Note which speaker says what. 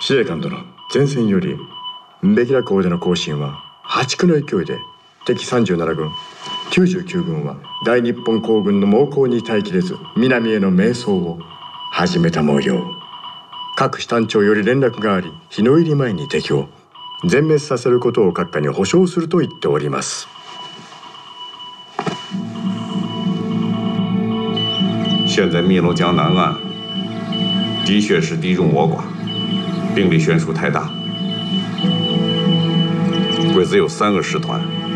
Speaker 1: 司令官殿、前線よりベキラ港での行進は破竹の勢いで敵37軍99軍は大日本皇軍の猛攻に耐えきれず南への迷走を始めた模様。各師団長より連絡があり、日の入り前に敵を全滅させることを閣下に保証すると言っております。
Speaker 2: 现在汨罗江南岸的确是敌众我寡，兵力悬殊太大。鬼子有3个师团。